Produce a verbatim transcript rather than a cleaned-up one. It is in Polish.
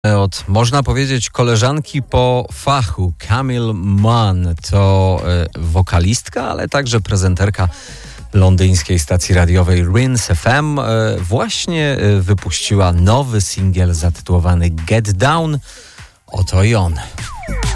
Od, można powiedzieć, koleżanki po fachu. Camille Mann to y, wokalistka, ale także prezenterka londyńskiej stacji radiowej Rinse F M. Y, właśnie y, wypuściła nowy singiel zatytułowany Get Down. Oto i on.